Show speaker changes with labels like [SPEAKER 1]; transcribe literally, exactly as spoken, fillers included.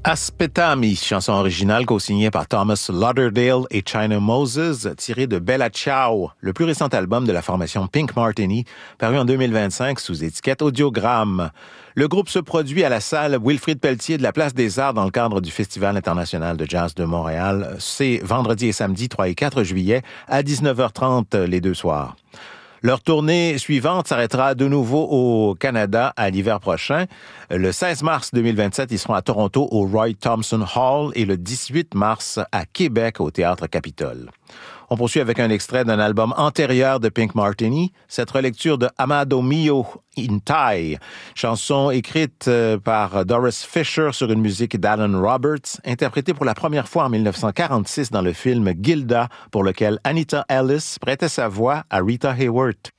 [SPEAKER 1] Aspetami, chanson originale co-signée par Thomas Lauderdale et China Moses, tirée de Bella Ciao, le plus récent album de la formation Pink Martini, paru en deux mille vingt-cinq sous étiquette Audiogramme. Le groupe se produit à la salle Wilfrid Pelletier de la Place des Arts dans le cadre du Festival international de jazz de Montréal. C'est vendredi et samedi trois et quatre juillet à dix-neuf heures trente les deux soirs. Leur tournée suivante s'arrêtera de nouveau au Canada à l'hiver prochain. Le seize mars deux mille vingt-sept, ils seront à Toronto au Roy Thompson Hall et le dix-huit mars à Québec au Théâtre Capitole. On poursuit avec un extrait d'un album antérieur de Pink Martini, cette relecture de Amado Mio in Thai, chanson écrite par Doris Fisher sur une musique d'Alan Roberts, interprétée pour la première fois en dix-neuf cent quarante-six dans le film Gilda, pour lequel Anita Ellis prêtait sa voix à Rita Hayworth.